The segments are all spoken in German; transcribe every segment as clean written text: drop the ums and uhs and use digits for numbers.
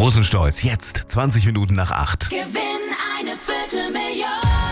Rosenstolz, jetzt 20 Minuten nach 8. Gewinn eine Viertelmillion.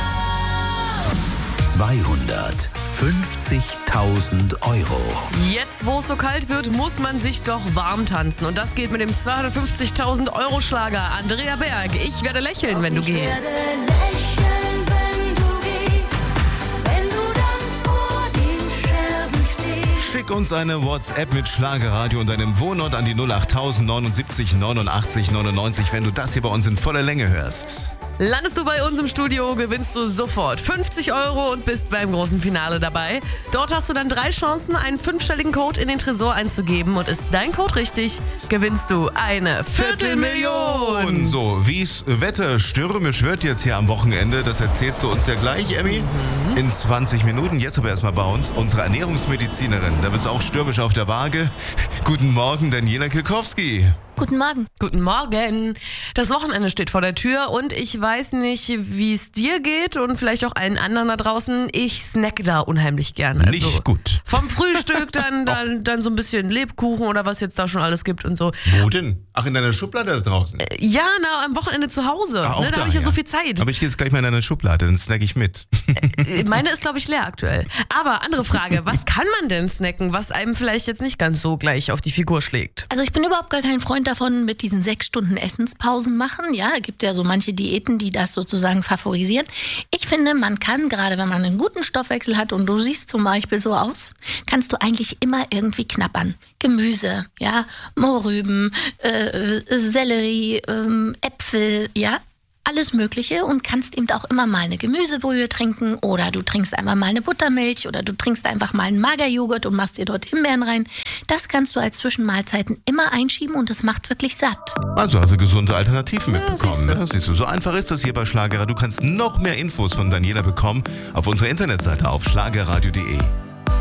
250.000 Euro. Jetzt, wo es so kalt wird, muss man sich doch warm tanzen. Und das geht mit dem 250.000 Euro Schlager. Andrea Berg, ich werde lächeln, wenn du gehst. Ich werde lächeln, wenn du gehst, wenn du dann vor den Scherben stehst. Schick uns eine WhatsApp mit Schlagerradio und deinem Wohnort an die 08000 79 89 99, wenn du das hier bei uns in voller Länge hörst. Landest du bei uns im Studio, gewinnst du sofort 50 Euro und bist beim großen Finale dabei. Dort hast du dann 3 Chancen, einen 5-stelligen Code in den Tresor einzugeben. Und ist dein Code richtig, gewinnst du eine Viertelmillion. So, wie's Wetter stürmisch wird jetzt hier am Wochenende, das erzählst du uns ja gleich, Emmy, in 20 Minuten. Jetzt aber erstmal bei uns unsere Ernährungsmedizinerin. Da wird's auch stürmisch auf der Waage. Guten Morgen, Daniela Kilkowski. Guten Morgen. Guten Morgen. Das Wochenende steht vor der Tür und ich weiß nicht, wie es dir geht und vielleicht auch allen anderen da draußen. Ich snack da unheimlich gerne. Nicht gut. Vom Frühstück dann so ein bisschen Lebkuchen oder was jetzt da schon alles gibt und so. Wo denn? Ach, in deiner Schublade da draußen? Ja, am Wochenende zu Hause. Auch Da habe ich ja so viel Zeit. Aber ich gehe jetzt gleich mal in deine Schublade, dann snack ich mit. Meine ist, glaube ich, leer aktuell. Aber andere Frage, was kann man denn snacken, was einem vielleicht jetzt nicht ganz so gleich auf die Figur schlägt? Also ich bin überhaupt gar kein Freund davon, mit diesen 6 Stunden Essenspausen machen. Ja, es gibt ja so manche Diäten, die das sozusagen favorisieren. Ich finde, man kann, gerade wenn man einen guten Stoffwechsel hat und du siehst zum Beispiel so aus, kannst du eigentlich immer irgendwie knabbern. Gemüse, ja, Mohrrüben, Sellerie, Äpfel, ja. Alles Mögliche und kannst eben auch immer mal eine Gemüsebrühe trinken oder du trinkst einmal mal eine Buttermilch oder du trinkst einfach mal einen Magerjoghurt und machst dir dort Himbeeren rein. Das kannst du als Zwischenmahlzeiten immer einschieben und es macht wirklich satt. Also hast du gesunde Alternativen mitbekommen. siehst du. Ne? Siehst du, so einfach ist das hier bei Schlagerer. Du kannst noch mehr Infos von Daniela bekommen auf unserer Internetseite auf schlagerradio.de.